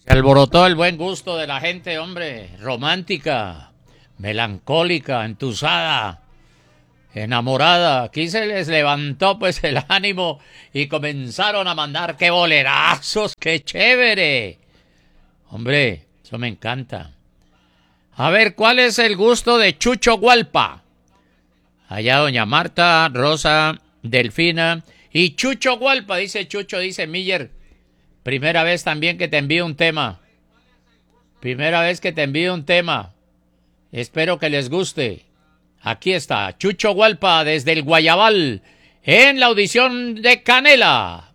Se alborotó el buen gusto de la gente, hombre, romántica, melancólica, entusada, enamorada. Aquí se les levantó pues el ánimo y comenzaron a mandar qué bolerazos, qué chévere. Hombre, eso me encanta. A ver, ¿cuál es el gusto de Chucho Gualpa? Allá doña Marta, Rosa, Delfina y Chucho Gualpa, dice Chucho, dice Miller. Primera vez también que te envío un tema. Primera vez que te envío un tema. Espero que les guste. Aquí está, Chucho Gualpa desde el Guayabal, en la audición de Canela.